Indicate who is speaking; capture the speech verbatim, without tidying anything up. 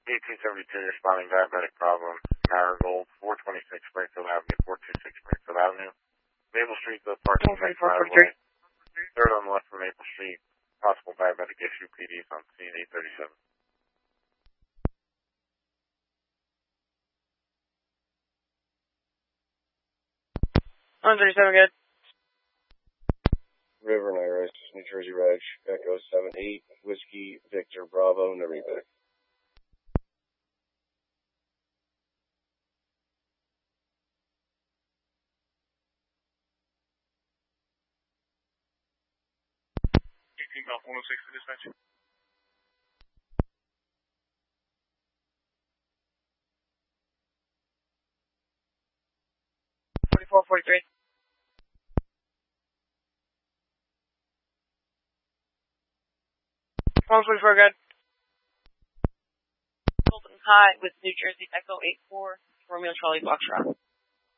Speaker 1: eighteen seventy-two, responding diabetic problem. Marigold, four twenty-six Springfield Avenue, four twenty-six Springfield Avenue. Maple Street, the parking next driveway. Third on the left from Maple Street. Possible diabetic issue, P Ds on scene, eight thirty-seven.
Speaker 2: one thirty-seven, good.
Speaker 3: River and Iris, New Jersey Reg, Echo seven eight, Whiskey, Victor, Bravo, Nariba.
Speaker 4: eighteen Golf one oh six for dispatch.
Speaker 2: forty-four forty-three. one forty-four, good. Golden High with New Jersey Echo eight four, Romeo Charlie Foxtrot.